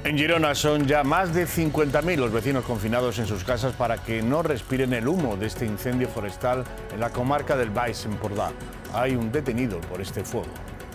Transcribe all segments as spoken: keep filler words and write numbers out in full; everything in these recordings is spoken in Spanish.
En Girona son ya más de cincuenta mil los vecinos confinados en sus casas para que no respiren el humo de este incendio forestal en la comarca del Baix Empordà. Hay un detenido por este fuego.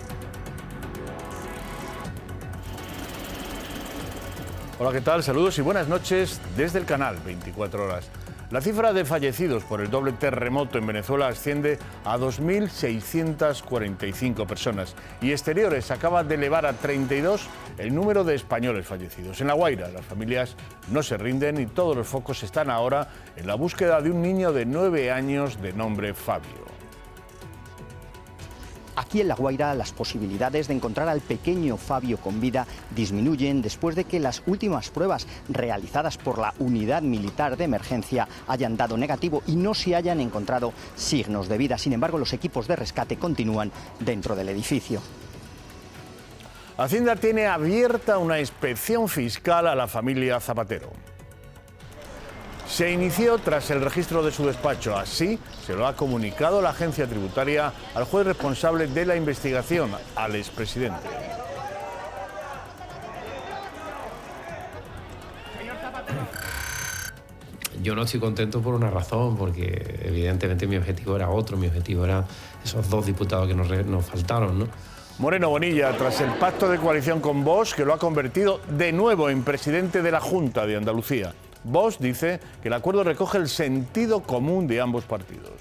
Hola, ¿qué tal? Saludos y buenas noches desde el canal veinticuatro horas. La cifra de fallecidos por el doble terremoto en Venezuela asciende a dos mil seiscientas cuarenta y cinco personas y Exteriores acaba de elevar a treinta y dos el número de españoles fallecidos. En La Guaira, las familias no se rinden y todos los focos están ahora en la búsqueda de un niño de nueve años de nombre Fabio. Aquí en La Guaira las posibilidades de encontrar al pequeño Fabio con vida disminuyen después de que las últimas pruebas realizadas por la Unidad Militar de Emergencia hayan dado negativo y no se hayan encontrado signos de vida. Sin embargo, los equipos de rescate continúan dentro del edificio. Hacienda tiene abierta una inspección fiscal a la familia Zapatero. Se inició tras el registro de su despacho. Así se lo ha comunicado la agencia tributaria al juez responsable de la investigación, al expresidente. Yo no estoy contento por una razón, porque evidentemente mi objetivo era otro, mi objetivo era esos dos diputados que nos, nos faltaron, ¿no? Moreno Bonilla, tras el pacto de coalición con Vox, que lo ha convertido de nuevo en presidente de la Junta de Andalucía. Vox dice que el acuerdo recoge el sentido común de ambos partidos.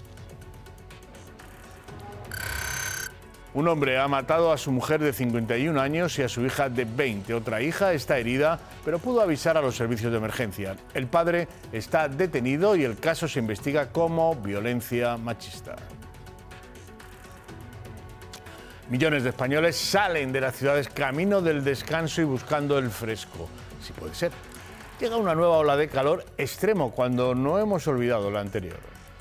Un hombre ha matado a su mujer de cincuenta y un años y a su hija de veinte. Otra hija está herida, pero pudo avisar a los servicios de emergencia. El padre está detenido y el caso se investiga como violencia machista. Millones de españoles salen de las ciudades camino del descanso y buscando el fresco, si puede ser. Llega una nueva ola de calor extremo cuando no hemos olvidado la anterior.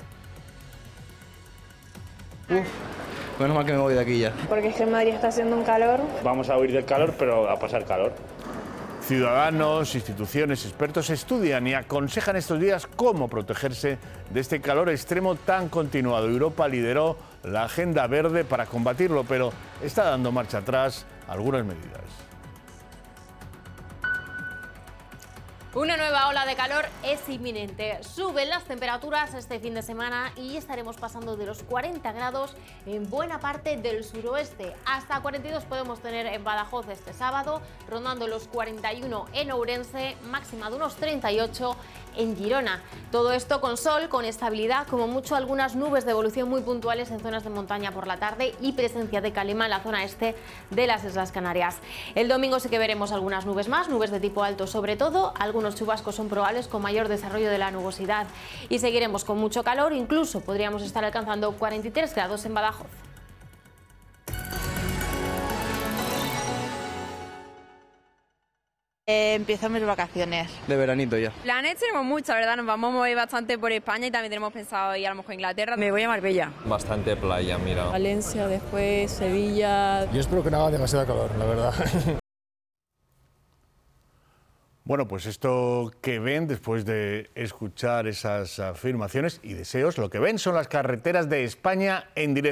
Uf, menos mal que me voy de aquí ya. Porque es que en Madrid está haciendo un calor. Vamos a huir del calor, pero a pasar calor. Ciudadanos, instituciones, expertos estudian y aconsejan estos días cómo protegerse de este calor extremo tan continuado. Europa lideró la Agenda Verde para combatirlo, pero está dando marcha atrás algunas medidas. Una nueva ola de calor es inminente. Suben las temperaturas este fin de semana y estaremos pasando de los cuarenta grados en buena parte del suroeste. Hasta cuarenta y dos podemos tener en Badajoz este sábado, rondando los cuarenta y uno en Ourense, máxima de unos treinta y ocho en Girona. Todo esto con sol, con estabilidad, como mucho algunas nubes de evolución muy puntuales en zonas de montaña por la tarde y presencia de calima en la zona este de las Islas Canarias. El domingo sí que veremos algunas nubes más, nubes de tipo alto sobre todo, algunos chubascos son probables con mayor desarrollo de la nubosidad y seguiremos con mucho calor, incluso podríamos estar alcanzando cuarenta y tres grados en Badajoz. Eh, empiezo mis vacaciones. De veranito ya. Planes tenemos muchas, ¿verdad? Nos vamos a mover bastante por España y también tenemos pensado ir a lo mejor a Inglaterra. Me voy a Marbella. Bastante playa, mira. Valencia, después Sevilla. Yo espero que no haga demasiado calor, la verdad. Bueno, pues esto que ven después de escuchar esas afirmaciones y deseos, lo que ven son las carreteras de España en dirección